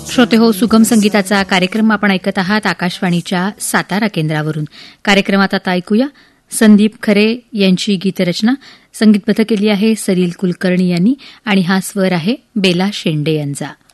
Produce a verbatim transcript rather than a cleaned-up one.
श्रोते हो, सुगम संगीताचा कार्यक्रम आपण ऐकत आहात आकाशवाणीच्या सातारा केंद्रावरून. कार्यक्रमात आता ऐकूया संदीप खरे यांची गीतरचना. संगीतबद्ध केली आहे सलील कुलकर्णी यांनी आणि हा स्वर आहे बेला शेंडे यांचा.